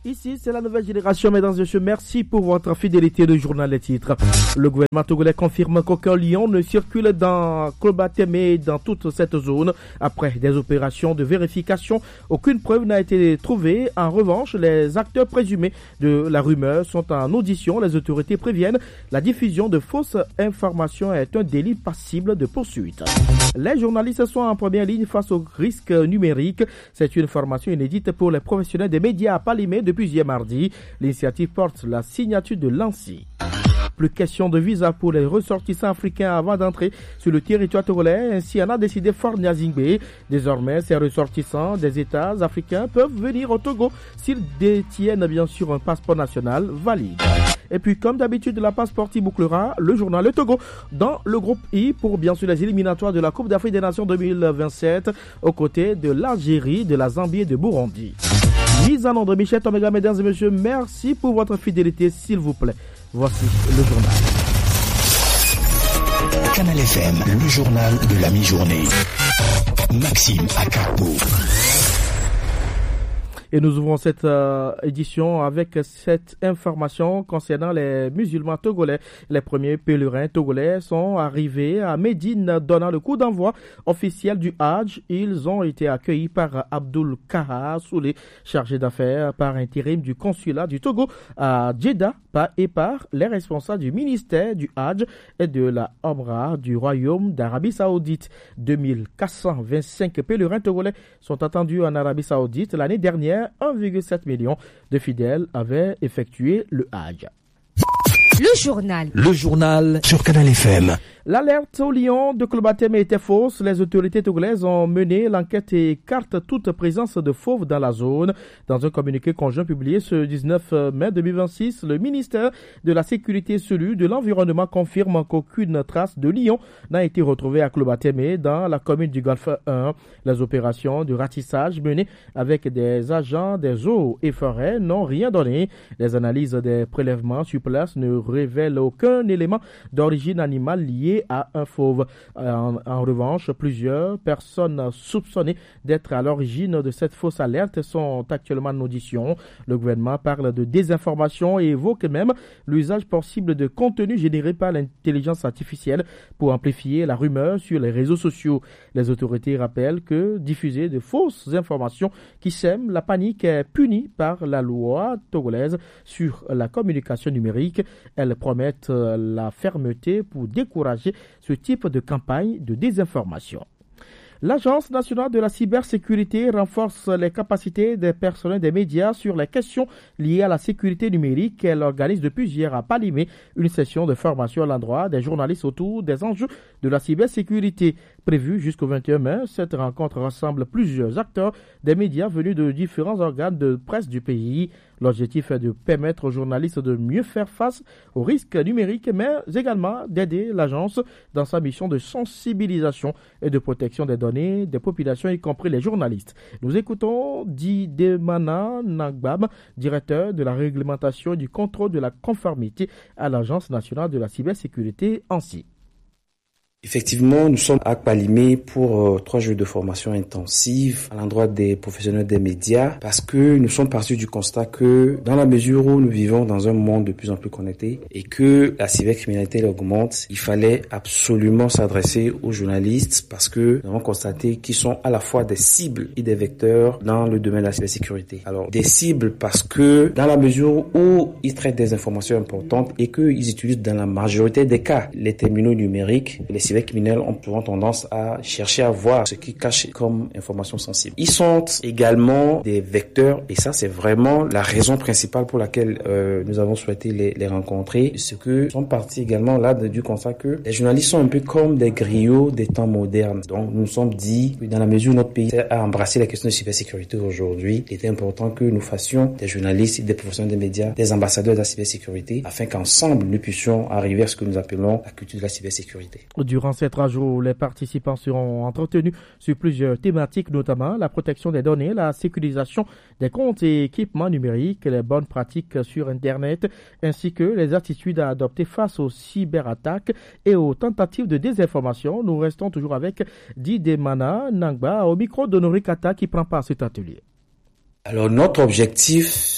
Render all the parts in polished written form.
Ici, c'est la nouvelle génération, mesdames et messieurs. Merci pour votre fidélité de journal des titres. Le gouvernement togolais confirme qu'aucun lion ne circule dans Kolbateme et dans toute cette zone. Après des opérations de vérification, aucune preuve n'a été trouvée. En revanche, les acteurs présumés de la rumeur sont en audition. Les autorités préviennent la diffusion de fausses informations est un délit passible de poursuite. Les journalistes sont en première ligne face aux risques numériques. C'est une formation inédite pour les professionnels des médias à Palimé depuis hier mardi. L'initiative porte la signature de l'ANSSI. Plus question de visa pour les ressortissants africains avant d'entrer sur le territoire togolais. Ainsi en a décidé Fort Gnazingbe. Désormais, ces ressortissants des États africains peuvent venir au Togo s'ils détiennent bien sûr un passeport national valide. Et puis, comme d'habitude, la passe sportive bouclera le journal Le Togo dans le groupe I pour bien sûr les éliminatoires de la Coupe d'Afrique des Nations 2027 aux côtés de l'Algérie, de la Zambie et de Burundi. Mise en ordre, Michel Toméga, mesdames et messieurs, merci pour votre fidélité, s'il vous plaît. Voici le journal. Canal FM, le journal de la mi-journée. Maxime Akapo. Et nous ouvrons cette édition avec cette information concernant les musulmans togolais. Les premiers pèlerins togolais sont arrivés à Médine donnant le coup d'envoi officiel du Hajj. Ils ont été accueillis par Abdul Kaha Soulé, chargé d'affaires par intérim du consulat du Togo à Jeddah et par les responsables du ministère du Hajj et de la Omra du Royaume d'Arabie Saoudite. 2425 pèlerins togolais sont attendus en Arabie Saoudite l'année dernière. 1,7 million de fidèles avaient effectué le Hajj. Le journal sur Canal FM. L'alerte au lion de Kolbateme était fausse. Les autorités togolaises ont mené l'enquête et écartent toute présence de fauves dans la zone. Dans un communiqué conjoint publié ce 19 mai 2026, le ministère de la Sécurité et celui de l'Environnement confirme qu'aucune trace de lion n'a été retrouvée à Kolbateme dans la commune du Golfe 1. Les opérations de ratissage menées avec des agents des eaux et forêts n'ont rien donné. Les analyses des prélèvements sur place ne révèlent aucun élément d'origine animale lié à un fauve. En revanche, plusieurs personnes soupçonnées d'être à l'origine de cette fausse alerte sont actuellement en audition. Le gouvernement parle de désinformation et évoque même l'usage possible de contenu généré par l'intelligence artificielle pour amplifier la rumeur sur les réseaux sociaux. Les autorités rappellent que diffuser de fausses informations qui sèment la panique est puni par la loi togolaise sur la communication numérique. Elles promettent la fermeté pour décourager ce type de campagne de désinformation. L'Agence nationale de la cybersécurité renforce les capacités des personnels des médias sur les questions liées à la sécurité numérique. Elle organise depuis hier à Palimé une session de formation à l'endroit des journalistes autour des enjeux de la cybersécurité. Prévue jusqu'au 21 mai, cette rencontre rassemble plusieurs acteurs des médias venus de différents organes de presse du pays. L'objectif est de permettre aux journalistes de mieux faire face aux risques numériques, mais également d'aider l'agence dans sa mission de sensibilisation et de protection des données des populations, y compris les journalistes. Nous écoutons Didemana Nangbam, directeur de la réglementation et du contrôle de la conformité à l'Agence nationale de la cybersécurité ANSSI. Effectivement, nous sommes à Palimé pour 3 jours de formation intensive à l'endroit des professionnels des médias parce que nous sommes partis du constat que dans la mesure où nous vivons dans un monde de plus en plus connecté et que la cybercriminalité augmente, il fallait absolument s'adresser aux journalistes parce que nous avons constaté qu'ils sont à la fois des cibles et des vecteurs dans le domaine de la cybersécurité. Alors, des cibles parce que dans la mesure où ils traitent des informations importantes et qu'ils utilisent dans la majorité des cas les terminaux numériques, les cybercriminels ont souvent tendance à chercher à voir ce qui cache comme information sensible. Ils sont également des vecteurs et ça c'est vraiment la raison principale pour laquelle nous avons souhaité les rencontrer. C'est que nous sommes partis également là du constat que les journalistes sont un peu comme des griots des temps modernes. Donc nous nous sommes dit que dans la mesure où notre pays a embrassé la question de cybersécurité aujourd'hui, il était important que nous fassions des journalistes et des professionnels des médias, des ambassadeurs de la cybersécurité afin qu'ensemble nous puissions arriver à ce que nous appelons la culture de la cybersécurité. Durant ces 3 jours, les participants seront entretenus sur plusieurs thématiques, notamment la protection des données, la sécurisation des comptes et équipements numériques, les bonnes pratiques sur Internet, ainsi que les attitudes à adopter face aux cyberattaques et aux tentatives de désinformation. Nous restons toujours avec Didemana Nangba au micro d'Honoré Kata qui prend part à cet atelier. Alors notre objectif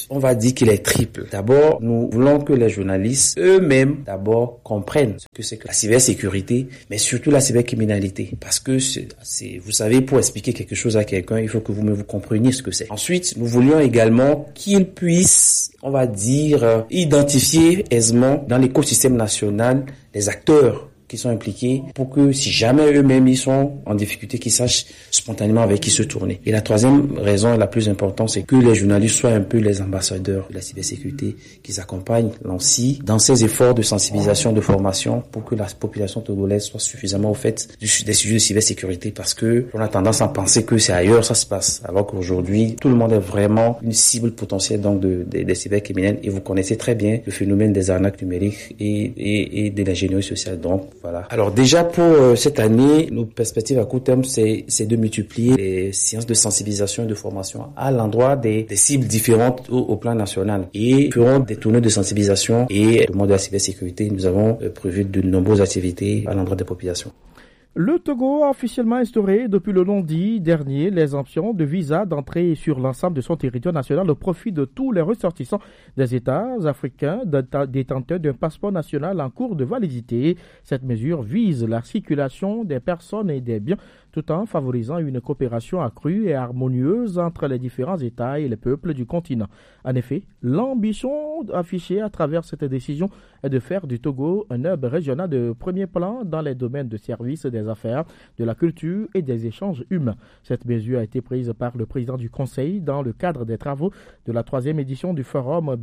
on va dire qu'il est triple. D'abord, nous voulons que les journalistes eux-mêmes, d'abord, comprennent ce que c'est que la cybersécurité, mais surtout la cybercriminalité. Parce que vous savez, pour expliquer quelque chose à quelqu'un, il faut que vous-même vous compreniez ce que c'est. Ensuite, nous voulions également qu'ils puissent, on va dire, identifier aisément dans l'écosystème national les acteurs qui sont impliqués pour que si jamais eux-mêmes ils sont en difficulté, qu'ils sachent spontanément avec qui se tourner. Et la troisième raison la plus importante, c'est que les journalistes soient un peu les ambassadeurs de la cybersécurité, qu'ils accompagnent l'ANSSI dans ses efforts de sensibilisation, de formation pour que la population togolaise soit suffisamment au fait des sujets de cybersécurité, parce que on a tendance à penser que c'est ailleurs ça se passe, alors qu'aujourd'hui tout le monde est vraiment une cible potentielle donc des cybercriminels, et vous connaissez très bien le phénomène des arnaques numériques et de l'ingénierie sociale. Donc voilà. Alors déjà pour cette année, nos perspectives à court terme, c'est de multiplier les séances de sensibilisation et de formation à l'endroit des cibles différentes au plan national, et ferons des tournées de sensibilisation et le monde de la cybersécurité. Nous avons prévu de nombreuses activités à l'endroit des populations. Le Togo a officiellement instauré depuis le lundi dernier l'exemption de visa d'entrée sur l'ensemble de son territoire national au profit de tous les ressortissants des États africains détenteurs d'un passeport national en cours de validité. Cette mesure vise la circulation des personnes et des biens tout en favorisant une coopération accrue et harmonieuse entre les différents États et les peuples du continent. En effet, l'ambition affichée à travers cette décision est de faire du Togo un hub régional de premier plan dans les domaines de services, des affaires, de la culture et des échanges humains. Cette mesure a été prise par le président du Conseil dans le cadre des travaux de la 3e édition du forum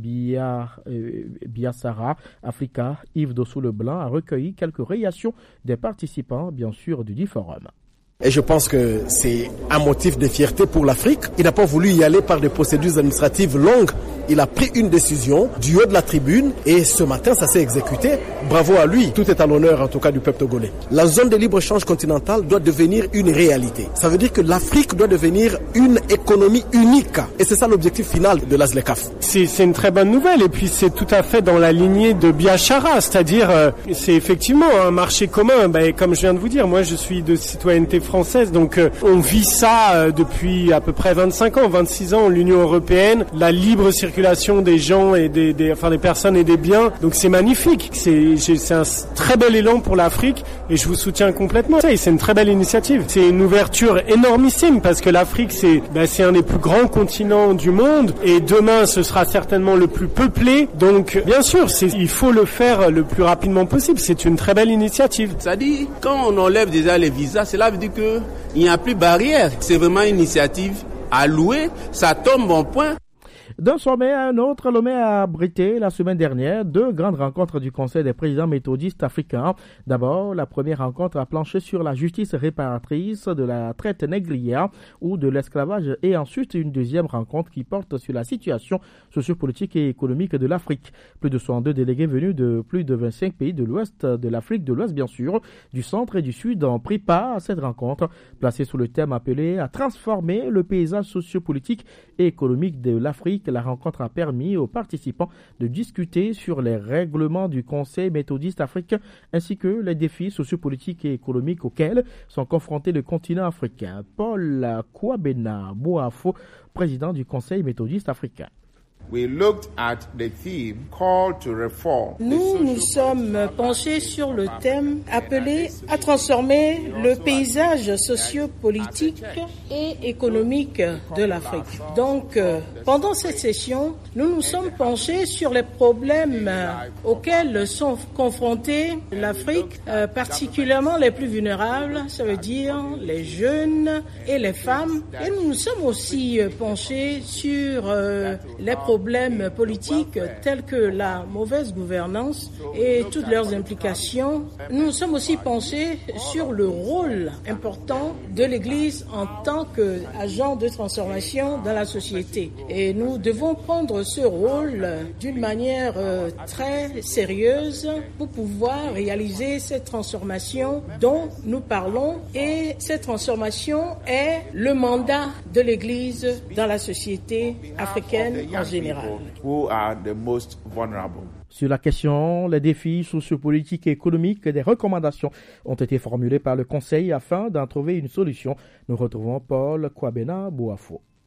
Biasara Africa. Yves Dossou-Leblanc a recueilli quelques réactions des participants, bien sûr, du dit forum. Et je pense que c'est un motif de fierté pour l'Afrique. Il n'a pas voulu y aller par des procédures administratives longues. Il a pris une décision du haut de la tribune et ce matin, ça s'est exécuté. Bravo à lui. Tout est à l'honneur, en tout cas, du peuple togolais. La zone de libre-échange continentale doit devenir une réalité. Ça veut dire que l'Afrique doit devenir une économie unique. Et c'est ça l'objectif final de la ZLECAf. C'est une très bonne nouvelle. Et puis, c'est tout à fait dans la lignée de Biashara. C'est-à-dire, c'est effectivement un marché commun. Comme je viens de vous dire, moi, je suis de citoyenneté française. Donc, on vit ça depuis à peu près 25 ans, 26 ans, l'Union européenne. La libre circulation des gens et des personnes et des biens. Donc c'est magnifique. C'est un très bel élan pour l'Afrique et je vous soutiens complètement. C'est une très belle initiative. C'est une ouverture énormissime parce que l'Afrique c'est un des plus grands continents du monde et demain ce sera certainement le plus peuplé. Donc bien sûr, il faut le faire le plus rapidement possible. C'est une très belle initiative. Ça dit, quand on enlève déjà les visas, cela veut dire qu'il n'y a plus de barrière. C'est vraiment une initiative à louer. Ça tombe en point. D'un sommet à un autre, Lomé a abrité la semaine dernière 2 grandes rencontres du Conseil des présidents méthodistes africains. D'abord, la première rencontre a planché sur la justice réparatrice de la traite négrière ou de l'esclavage, et ensuite une deuxième rencontre qui porte sur la situation sociopolitique et économique de l'Afrique. Plus de 62 délégués venus de plus de 25 pays de l'Ouest, de l'Afrique de l'Ouest bien sûr, du Centre et du Sud ont pris part à cette rencontre, placée sous le thème appelé à transformer le paysage sociopolitique et économique de l'Afrique. La rencontre a permis aux participants de discuter sur les règlements du Conseil méthodiste africain ainsi que les défis sociopolitiques et économiques auxquels sont confrontés le continent africain. Paul Kwabena Boafo, président du Conseil méthodiste africain. Nous nous sommes penchés sur le thème appelé à transformer le paysage sociopolitique et économique de l'Afrique. Donc, pendant cette session, nous nous sommes penchés sur les problèmes auxquels sont confrontés l'Afrique, particulièrement les plus vulnérables, ça veut dire les jeunes et les femmes. Et nous nous sommes aussi penchés sur les problèmes politiques tels que la mauvaise gouvernance et toutes leurs implications. Nous nous sommes aussi penchés sur le rôle important de l'Église en tant qu'agent de transformation dans la société. Et nous devons prendre ce rôle d'une manière très sérieuse pour pouvoir réaliser cette transformation dont nous parlons. Et cette transformation est le mandat de l'Église dans la société africaine en général. Sur la question, les défis sociopolitiques et économiques, des recommandations ont été formulées par le Conseil afin d'en trouver une solution. Nous retrouvons Paul Kwabena Boafo.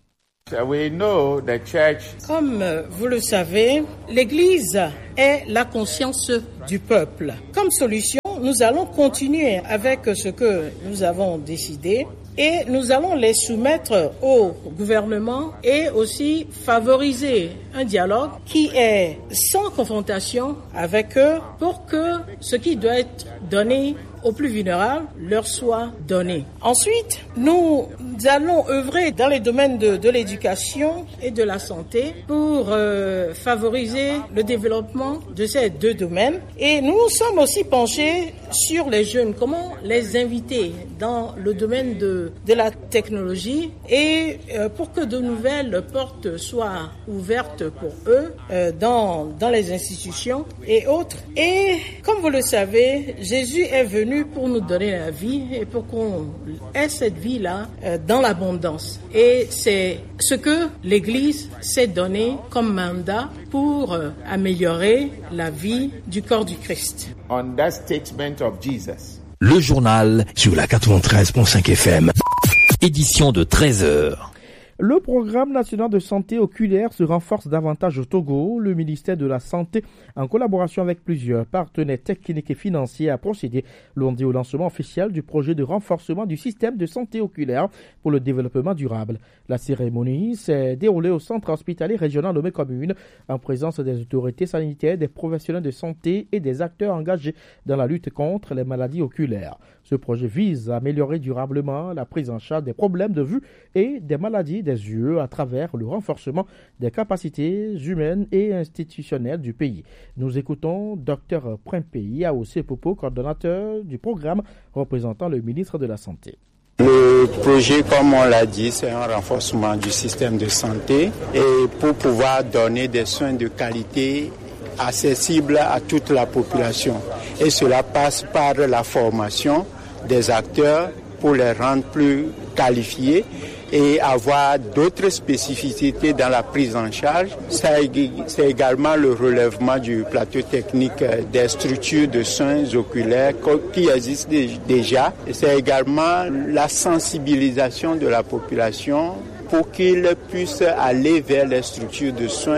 Comme vous le savez, l'Église est la conscience du peuple. Comme solution, nous allons continuer avec ce que nous avons décidé et nous allons les soumettre au gouvernement et aussi favoriser un dialogue qui est sans confrontation avec eux pour que ce qui doit être donné aux plus vulnérables leur soit donné. Ensuite, nous allons œuvrer dans les domaines de l'éducation et de la santé pour favoriser le développement de ces deux domaines. Et nous nous sommes aussi penchés sur les jeunes, comment les inviter dans le domaine de la technologie et pour que de nouvelles portes soient ouvertes pour eux dans les institutions et autres. Et comme vous le savez, Jésus est venu pour nous donner la vie et pour qu'on ait cette vie-là dans l'abondance. Et c'est ce que l'Église s'est donné comme mandat pour améliorer la vie du corps du Christ. On that statement of Jesus. Le journal sur la 93.5 FM. Édition de 13h. Le programme national de santé oculaire se renforce davantage au Togo. Le ministère de la Santé, en collaboration avec plusieurs partenaires techniques et financiers, a procédé lundi au lancement officiel du projet de renforcement du système de santé oculaire pour le développement durable. La cérémonie s'est déroulée au centre hospitalier régional Lomé Commune en présence des autorités sanitaires, des professionnels de santé et des acteurs engagés dans la lutte contre les maladies oculaires. Ce projet vise à améliorer durablement la prise en charge des problèmes de vue et des maladies des yeux à travers le renforcement des capacités humaines et institutionnelles du pays. Nous écoutons Dr Prempeh Aossé Popo, coordonnateur du programme représentant le ministre de la Santé. Le projet, comme on l'a dit, c'est un renforcement du système de santé et pour pouvoir donner des soins de qualité accessibles à toute la population. Et cela passe par la formation des acteurs pour les rendre plus qualifiés et avoir d'autres spécificités dans la prise en charge. C'est également le relèvement du plateau technique des structures de soins oculaires qui existent déjà. C'est également la sensibilisation de la population pour qu'ils puissent aller vers les structures de soins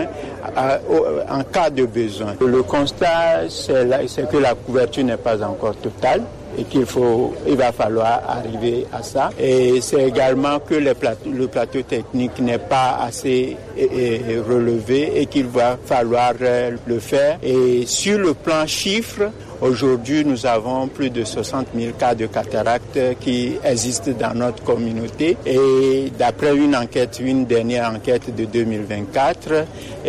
en cas de besoin. Le constat, c'est que la couverture n'est pas encore totale et il va falloir arriver à ça. Et c'est également que le plateau technique n'est pas assez relevé et qu'il va falloir le faire. Et sur le plan chiffre, aujourd'hui, nous avons plus de 60 000 cas de cataracte qui existent dans notre communauté. Et d'après une dernière enquête de 2024,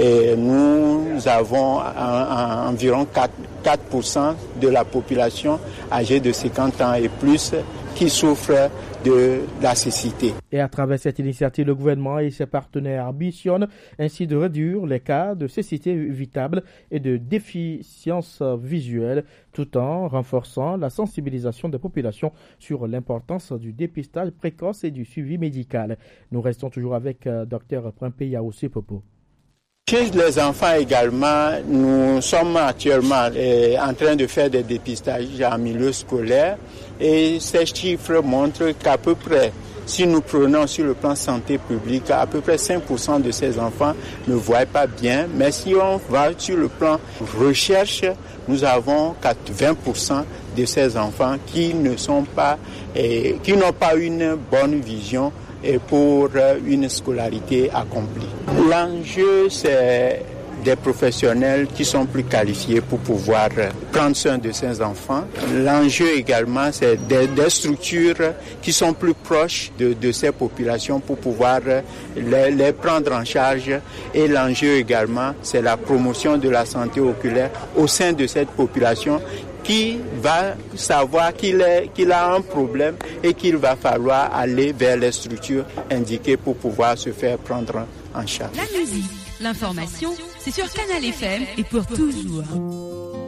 nous avons environ 4% de la population âgée de 50 ans et plus qui souffre de la cécité. Et à travers cette initiative, le gouvernement et ses partenaires ambitionnent ainsi de réduire les cas de cécité évitable et de déficience visuelle, tout en renforçant la sensibilisation des populations sur l'importance du dépistage précoce et du suivi médical. Nous restons toujours avec Dr Prempeh Aossé Popo. Chez les enfants également, nous sommes actuellement en train de faire des dépistages en milieu scolaire et ces chiffres montrent qu'à peu près, si nous prenons sur le plan santé publique, à peu près 5% de ces enfants ne voient pas bien, mais si on va sur le plan recherche, nous avons 20% de ces enfants qui n'ont pas une bonne vision et pour une scolarité accomplie. L'enjeu, c'est des professionnels qui sont plus qualifiés pour pouvoir prendre soin de ces enfants. L'enjeu également, c'est des structures qui sont plus proches de ces populations pour pouvoir les prendre en charge. Et l'enjeu également, c'est la promotion de la santé oculaire au sein de cette population qui va savoir qu'il a un problème et qu'il va falloir aller vers les structures indiquées pour pouvoir se faire prendre en charge. La musique, l'information, c'est sur Canal FM et pour toujours.